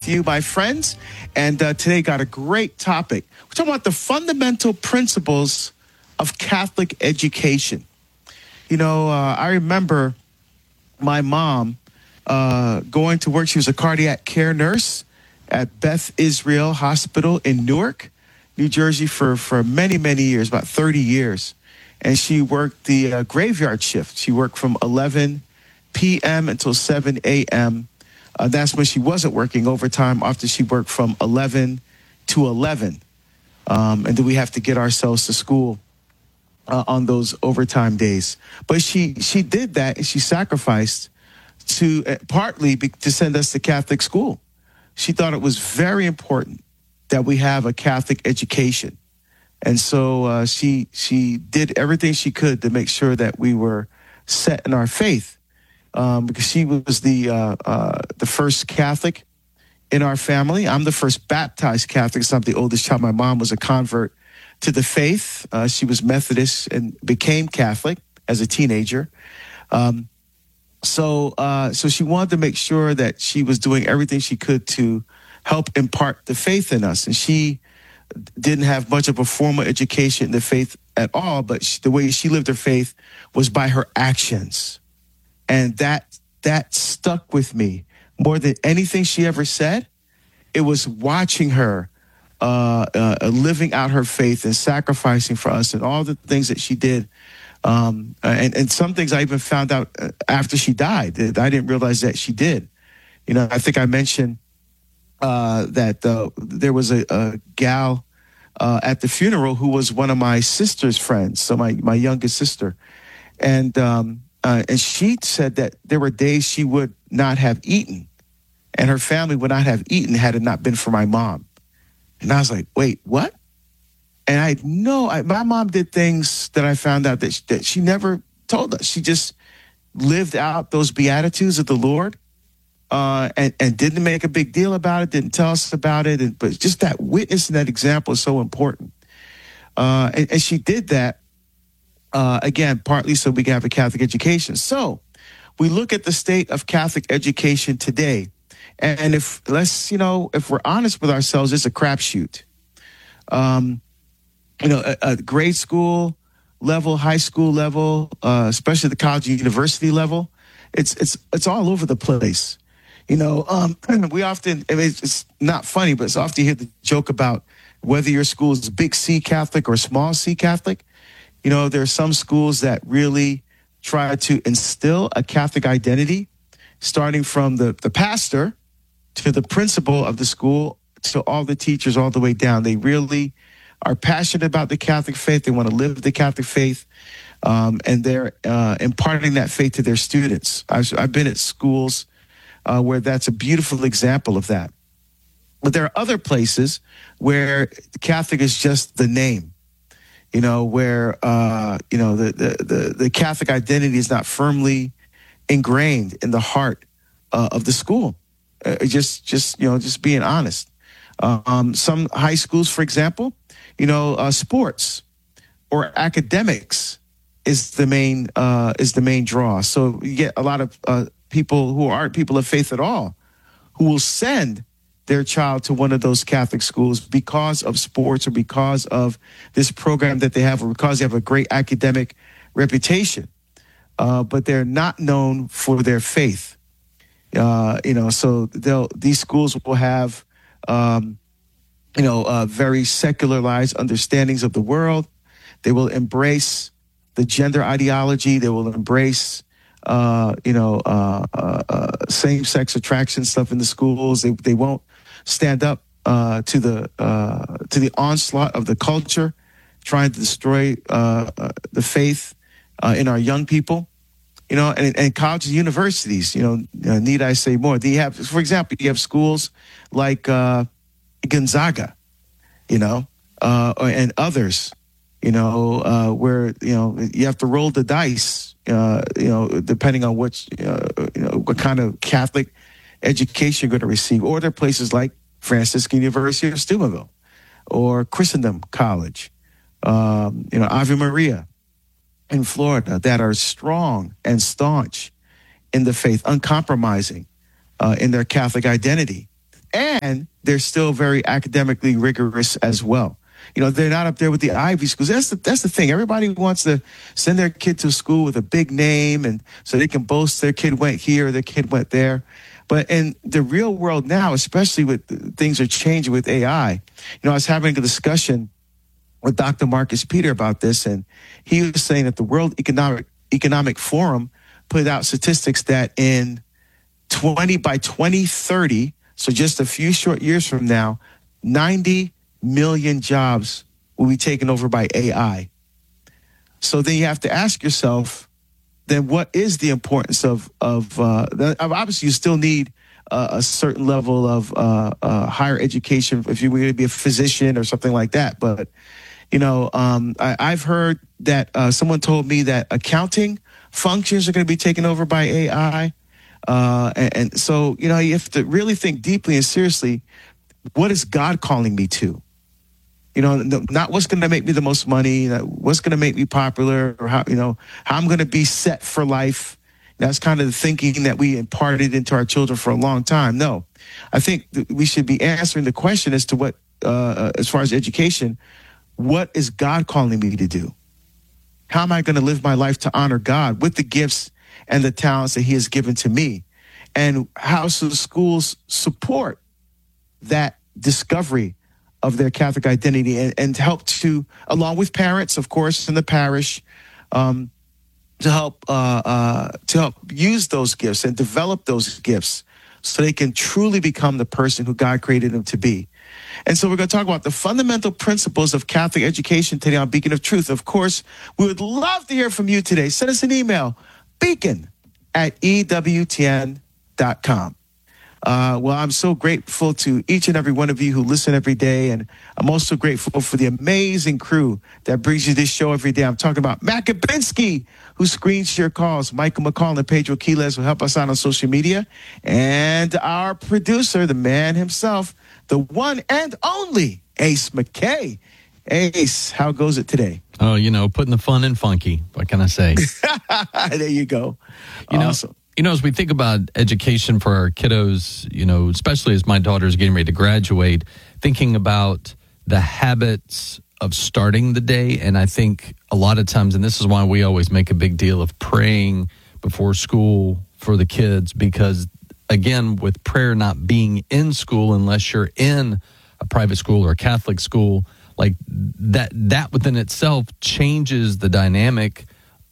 you, my friends. And today got a great topic. We're talking about the fundamental principles of Catholic education. You know, I remember my mom going to work. She was a cardiac care nurse at Beth Israel Hospital in Newark, New Jersey for many, many years, about 30 years. And she worked the graveyard shift. She worked from 11 p.m. until 7 a.m. That's when she wasn't working overtime after she worked from 11 to 11. And then we have to get ourselves to school on those overtime days. But she did that, and she sacrificed to partly to send us to Catholic school. She thought it was very important that we have a Catholic education. And so she did everything she could to make sure that we were set in our faith, because she was the first Catholic in our family. I'm the first baptized Catholic, so I'm the oldest child. My mom was a convert to the faith. She was Methodist and became Catholic as a teenager. So she wanted to make sure that she was doing everything she could to help impart the faith in us. And she didn't have much of a formal education in the faith at all, but the way she lived her faith was by her actions. And that stuck with me more than anything she ever said. It was watching her living out her faith and sacrificing for us and all the things that she did. And some things I even found out after she died that I didn't realize that she did. You know, I think I mentioned that there was a gal at the funeral who was one of my sister's friends, so my youngest sister. And she said that there were days she would not have eaten, and her family would not have eaten had it not been for my mom. And I was like, wait, what? And my mom did things that I found out that she never told us. She just lived out those beatitudes of the Lord, and didn't make a big deal about it, didn't tell us about it. But just that witness and that example is so important. And she did that, again, partly so we can have a Catholic education. So we look at the state of Catholic education today. And if we're honest with ourselves, it's a crapshoot. A grade school level, high school level, especially the college and university level, it's all over the place. We often, it's not funny, but it's often you hear the joke about whether your school is big C Catholic or small C Catholic. You know, there are some schools that really try to instill a Catholic identity, starting from the pastor to the principal of the school to all the teachers all the way down. They really are passionate about the Catholic faith. They want to live the Catholic faith, and they're imparting that faith to their students. I've been at schools where that's a beautiful example of that. But there are other places where Catholic is just the name, where the Catholic identity is not firmly ingrained in the heart of the school. Just being honest. Some high schools, for example, sports or academics is the main draw. So you get a lot of people who aren't people of faith at all, who will send their child to one of those Catholic schools because of sports or because of this program that they have or because they have a great academic reputation. But they're not known for their faith. So these schools will have, very secularized understandings of the world. They will embrace the gender ideology. They will embrace, same-sex attraction stuff in the schools. They won't stand up to the onslaught of the culture, trying to destroy the faith in our young people. And colleges and universities, need I say more? For example, you have schools like Gonzaga, and others, where, you have to roll the dice, depending on what kind of Catholic education you're going to receive. Or there are places like Franciscan University of Steubenville or Christendom College, Ave Maria in Florida, that are strong and staunch in the faith, uncompromising in their Catholic identity. and they're still very academically rigorous as well. You know, they're not up there with the Ivy schools. That's the thing. Everybody wants to send their kid to school with a big name, and so they can boast their kid went here or their kid went there. But in the real world now, especially with things are changing with AI, you know, I was having a discussion with Dr. Marcus Peter about this, and he was saying that the World Economic Forum put out statistics that by 2030, so just a few short years from now, 90 million jobs will be taken over by AI. So then you have to ask yourself, then what is the importance of obviously you still need a certain level of higher education if you were to be a physician or something like that. But, you know, I've heard that someone told me that accounting functions are going to be taken over by AI. And so, you know, you have to really think deeply and seriously, what is God calling me to? You know, not what's going to make me the most money, what's going to make me popular, or how I'm going to be set for life. That's kind of the thinking that we imparted into our children for a long time. No, I think we should be answering the question as to what, as far as education, what is God calling me to do? How am I going to live my life to honor God with the gifts and the talents that he has given to me? And how should schools support that discovery of their Catholic identity and help to, along with parents, of course, in the parish, to help use those gifts and develop those gifts so they can truly become the person who God created them to be. And so we're going to talk about the fundamental principles of Catholic education today on Beacon of Truth. Of course, we would love to hear from you today. Send us an email, beacon@ewtn.com. Well, I'm so grateful to each and every one of you who listen every day. And I'm also grateful for the amazing crew that brings you this show every day. I'm talking about Matt Gabinski, who screens your calls. Michael McCall and Pedro Quiles will help us out on social media. And our producer, the man himself, the one and only Ace McKay. Ace, how goes it today? Oh, you know, putting the fun in funky. What can I say? There you go. Awesome. You know, as we think about education for our kiddos, you know, especially as my daughter's getting ready to graduate, thinking about the habits of starting the day. And I think a lot of times, and this is why we always make a big deal of praying before school for the kids, because again, with prayer not being in school, unless you're in a private school or a Catholic school, like that within itself changes the dynamic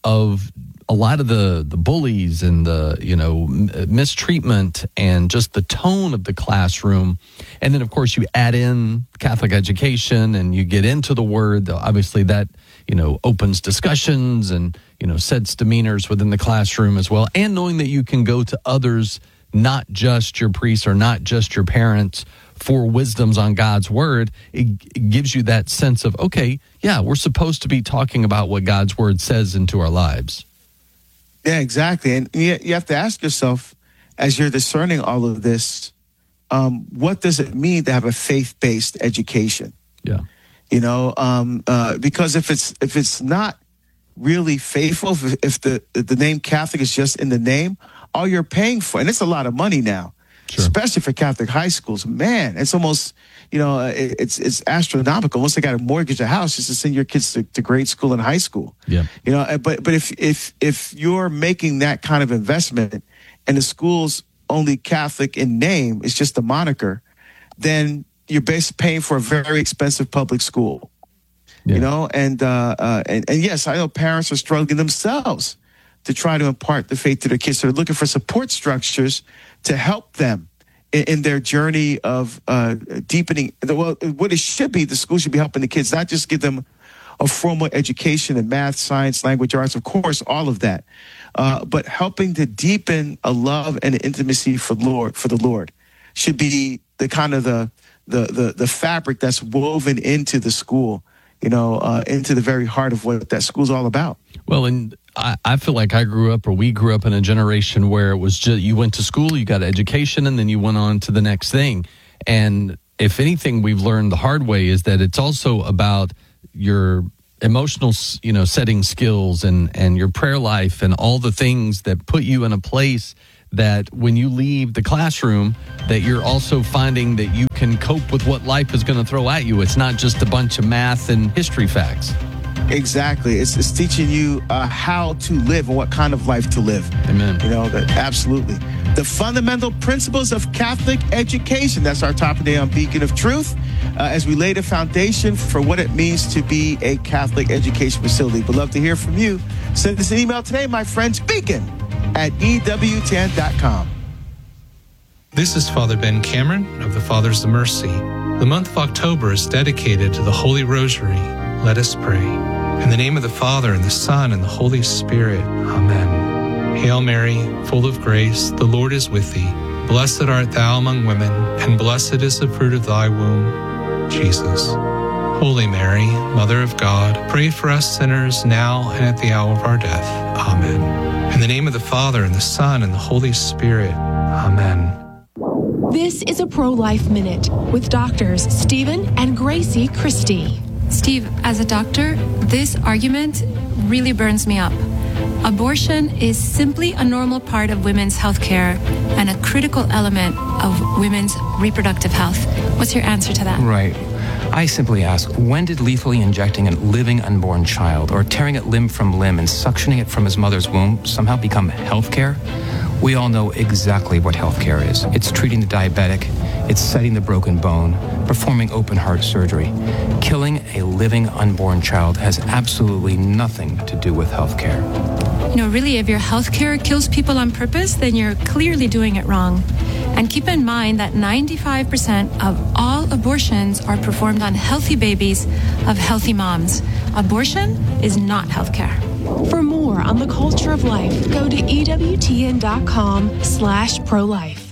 of a lot of the bullies and the, you know, mistreatment and just the tone of the classroom. And then, of course, you add in Catholic education and you get into the word. Obviously, that, you know, opens discussions and, you know, sets demeanors within the classroom as well. And knowing that you can go to others, not just your priests or not just your parents, for wisdoms on God's word, it gives you that sense of, okay, yeah, we're supposed to be talking about what God's word says into our lives. Yeah, exactly. And you have to ask yourself, as you're discerning all of this, what does it mean to have a faith-based education? Yeah. You know, because if it's not really faithful, if the name Catholic is just in the name, all you're paying for, and it's a lot of money now, sure, especially for Catholic high schools, man, it's almost, you know, it's astronomical. Once they got to mortgage a house just to send your kids to grade school and high school. Yeah. You know, but if you're making that kind of investment and the school's only Catholic in name, it's just a moniker, then you're basically paying for a very expensive public school. Yeah. You know, and yes, I know parents are struggling themselves to try to impart the faith to their kids. So they're looking for support structures to help them in their journey of deepening. Well, what it should be, the school should be helping the kids, not just give them a formal education in math, science, language arts, of course, all of that, but helping to deepen a love and an intimacy for the Lord should be the kind of the fabric that's woven into the school, you know, into the very heart of what that school's all about. Well, and I feel like we grew up in a generation where it was just, you went to school, you got an education, and then you went on to the next thing. And if anything we've learned the hard way is that it's also about your emotional, you know, setting skills and your prayer life and all the things that put you in a place that when you leave the classroom, that you're also finding that you can cope with what life is going to throw at you. It's not just a bunch of math and history facts. Exactly. It's teaching you how to live and what kind of life to live. Amen. You know, absolutely. The fundamental principles of Catholic education. That's our topic today on Beacon of Truth, as we lay the foundation for what it means to be a Catholic education facility. We'd love to hear from you. Send us an email today, my friends, beacon@ewtn.com. This is Father Ben Cameron of the Fathers of Mercy. The month of October is dedicated to the Holy Rosary. Let us pray. In the name of the Father, and the Son, and the Holy Spirit. Amen. Hail Mary, full of grace, the Lord is with thee. Blessed art thou among women, and blessed is the fruit of thy womb, Jesus. Holy Mary, Mother of God, pray for us sinners now and at the hour of our death. Amen. In the name of the Father, and the Son, and the Holy Spirit. Amen. This is a Pro-Life Minute with doctors Stephen and Gracie Christie. Steve, as a doctor, this argument really burns me up. Abortion is simply a normal part of women's health care and a critical element of women's reproductive health. What's your answer to that? Right. I simply ask, when did lethally injecting a living unborn child or tearing it limb from limb and suctioning it from his mother's womb somehow become health care? We all know exactly what health care is. It's treating the diabetic, it's setting the broken bone, performing open heart surgery. Killing a living unborn child has absolutely nothing to do with health care. You know, really, if your health care kills people on purpose, then you're clearly doing it wrong. And keep in mind that 95% of all abortions are performed on healthy babies of healthy moms. Abortion is not health care. For more on the culture of life, go to EWTN.com/pro-life.